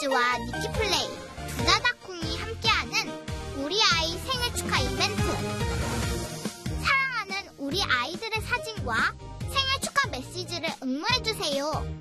홈페이지와 니키플레이, 두다다콩이 함께하는 우리 아이 생일 축하 이벤트. 사랑하는 우리 아이들의 사진과 생일 축하 메시지를 응모해주세요.